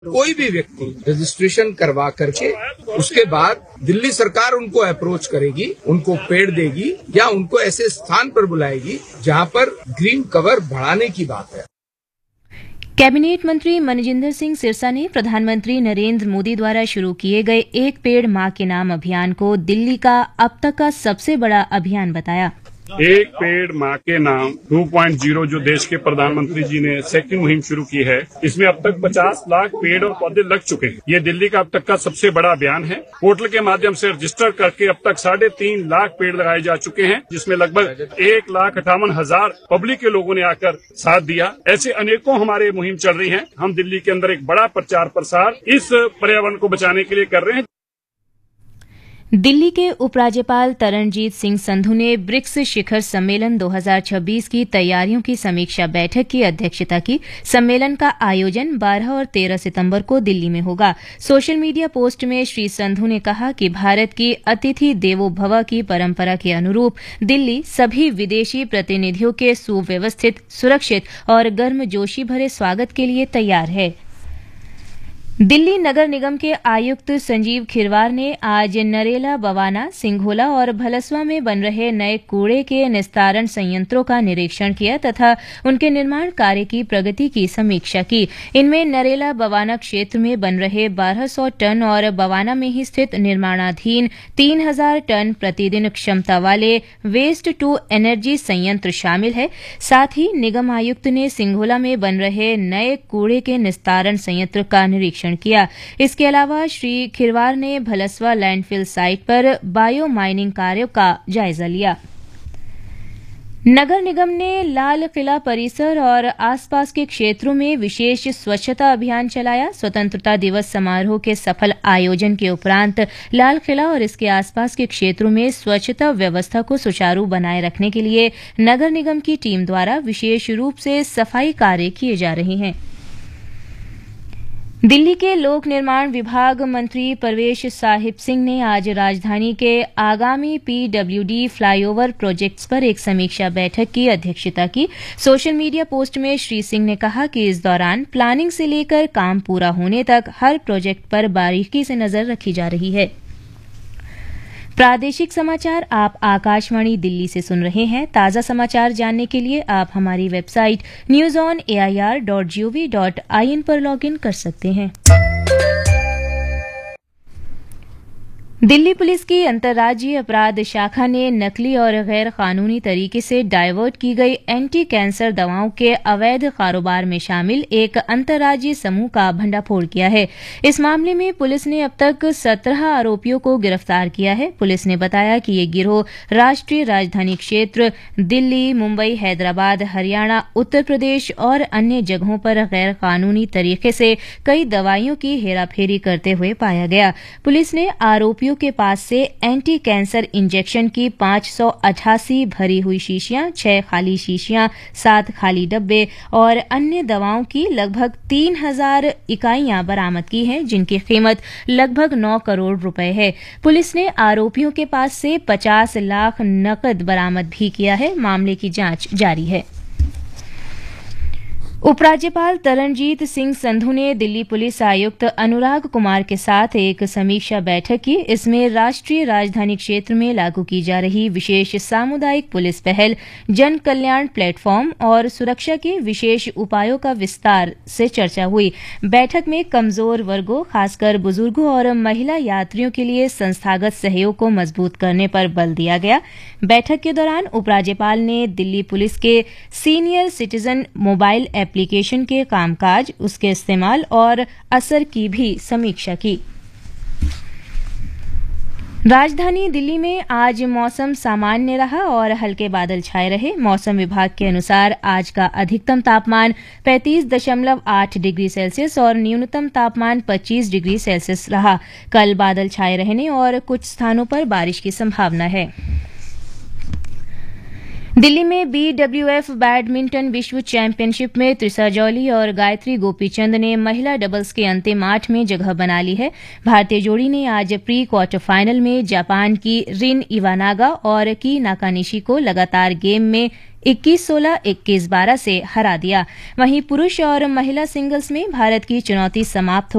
कोई भी व्यक्ति रजिस्ट्रेशन करवा करके उसके बाद दिल्ली सरकार उनको अप्रोच करेगी, उनको पेड़ देगी या उनको ऐसे स्थान पर बुलाएगी जहां पर ग्रीन कवर बढ़ाने की बात है। कैबिनेट मंत्री मनजिंदर सिंह सिरसा ने प्रधानमंत्री नरेंद्र मोदी द्वारा शुरू किए गए एक पेड़ मां के नाम अभियान को दिल्ली का अब तक का सबसे बड़ा अभियान बताया। एक पेड़ माँ के नाम 2.0 जो देश के प्रधानमंत्री जी ने सेकंड मुहिम शुरू की है, इसमें अब तक 50 लाख पेड़ और पौधे लग चुके हैं। ये दिल्ली का अब तक का सबसे बड़ा अभियान है। पोर्टल के माध्यम से रजिस्टर करके अब तक 3.5 लाख पेड़ लगाए जा चुके हैं, जिसमें लगभग 1,58,000 पब्लिक के लोगों ने आकर साथ दिया। ऐसे अनेकों हमारे मुहिम चल रही है। हम दिल्ली के अंदर एक बड़ा प्रचार प्रसार इस पर्यावरण को बचाने के लिए कर रहे हैं। दिल्ली के उपराज्यपाल तरणजीत सिंह संधू ने ब्रिक्स शिखर सम्मेलन 2026 की तैयारियों की समीक्षा बैठक की अध्यक्षता की। सम्मेलन का आयोजन 12 और 13 सितंबर को दिल्ली में होगा। सोशल मीडिया पोस्ट में श्री संधू ने कहा कि भारत की अतिथि देवो भव की परंपरा के अनुरूप दिल्ली सभी विदेशी प्रतिनिधियों के सुव्यवस्थित, सुरक्षित और गर्मजोशी भरे स्वागत के लिए तैयार है। दिल्ली नगर निगम के आयुक्त संजीव खिरवार ने आज नरेला, बवाना, सिंघोला और भलसवा में बन रहे नए कूड़े के निस्तारण संयंत्रों का निरीक्षण किया तथा उनके निर्माण कार्य की प्रगति की समीक्षा की। इनमें नरेला बवाना क्षेत्र में बन रहे 1200 टन और बवाना में ही स्थित निर्माणाधीन 3000 टन प्रतिदिन क्षमता वाले वेस्ट टू एनर्जी संयंत्र शामिल है। साथ ही निगम आयुक्त ने सिंघोला में बन रहे नए कूड़े के निस्तारण संयंत्र का निरीक्षण किया। इसके अलावा श्री खिरवार ने भलसवा लैंडफिल साइट पर बायो माइनिंग कार्यों का जायजा लिया। नगर निगम ने लाल किला परिसर और आसपास के क्षेत्रों में विशेष स्वच्छता अभियान चलाया। स्वतंत्रता दिवस समारोह के सफल आयोजन के उपरांत लाल किला और इसके आसपास के क्षेत्रों में स्वच्छता व्यवस्था को सुचारू बनाए रखने के लिए नगर निगम की टीम द्वारा विशेष रूप से सफाई कार्य किए जा रहे हैं। दिल्ली के लोक निर्माण विभाग मंत्री परवेश साहिब सिंह ने आज राजधानी के आगामी पीडब्ल्यूडी फ्लाईओवर प्रोजेक्ट्स पर एक समीक्षा बैठक की अध्यक्षता की। सोशल मीडिया पोस्ट में श्री सिंह ने कहा कि इस दौरान प्लानिंग से लेकर काम पूरा होने तक हर प्रोजेक्ट पर बारीकी से नजर रखी जा रही है। प्रादेशिक समाचार आप आकाशवाणी दिल्ली से सुन रहे हैं। ताज़ा समाचार जानने के लिए आप हमारी वेबसाइट newsonair.gov.in पर लॉगिन कर सकते हैं। दिल्ली पुलिस की अंतर्राज्यीय अपराध शाखा ने नकली और गैर कानूनी तरीके से डायवर्ट की गई एंटी कैंसर दवाओं के अवैध कारोबार में शामिल एक अंतर्राज्यीय समूह का भंडाफोड़ किया है। इस मामले में पुलिस ने अब तक 17 आरोपियों को गिरफ्तार किया है। पुलिस ने बताया कि ये गिरोह राष्ट्रीय राजधानी क्षेत्र दिल्ली, मुंबई, हैदराबाद, हरियाणा, उत्तर प्रदेश और अन्य जगहों पर गैर कानूनी तरीके से कई दवाइयों की हेराफेरी करते हुए पाया गया। पुलिस ने आरोपियों के पास से एंटी कैंसर इंजेक्शन की 588 भरी हुई शीशियां, 6 खाली शीशियां, 7 खाली डब्बे और अन्य दवाओं की लगभग 3000 इकाइयां बरामद की हैं, जिनकी कीमत लगभग 9 करोड़ रुपए है। पुलिस ने आरोपियों के पास से 50 लाख नकद बरामद भी किया है। मामले की जांच जारी है। उपराज्यपाल तरणजीत सिंह संधू ने दिल्ली पुलिस आयुक्त अनुराग कुमार के साथ एक समीक्षा बैठक की। इसमें राष्ट्रीय राजधानी क्षेत्र में लागू की जा रही विशेष सामुदायिक पुलिस पहल, जन कल्याण प्लेटफॉर्म और सुरक्षा के विशेष उपायों का विस्तार से चर्चा हुई। बैठक में कमजोर वर्गों, खासकर बुजुर्गों और महिला यात्रियों के लिए संस्थागत सहयोग को मजबूत करने पर बल दिया गया। बैठक के दौरान उपराज्यपाल ने दिल्ली पुलिस के सीनियर सिटीजन मोबाइल एप्लीकेशन के कामकाज, उसके इस्तेमाल और असर की भी समीक्षा की। राजधानी दिल्ली में आज मौसम सामान्य रहा और हल्के बादल छाए रहे। मौसम विभाग के अनुसार आज का अधिकतम तापमान 35.8 डिग्री सेल्सियस और न्यूनतम तापमान 25 डिग्री सेल्सियस रहा। कल बादल छाए रहने और कुछ स्थानों पर बारिश की संभावना है। दिल्ली में बीडब्ल्यूएफ बैडमिंटन विश्व चैंपियनशिप में त्रिसा जॉली और गायत्री गोपीचंद ने महिला डबल्स के अंतिम 8 में जगह बना ली है। भारतीय जोड़ी ने आज प्री क्वार्टर फाइनल में जापान की रिन इवानागा और की नाकानिशी को लगातार गेम में 21-16, 21-12 से हरा दिया। वहीं पुरुष और महिला सिंगल्स में भारत की चुनौती समाप्त